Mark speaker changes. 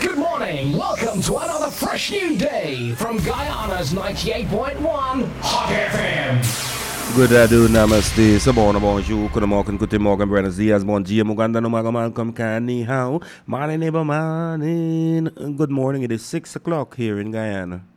Speaker 1: Good morning. Welcome to another fresh new day from Guyana's 98.1 Hot FM.
Speaker 2: Good afternoon, namaste, sabona, bonjour, guten morgen, buenos dias, bom dia, muganda no magam kani how, morning, neighbor, morning. Good morning, it is 6 o'clock here in Guyana.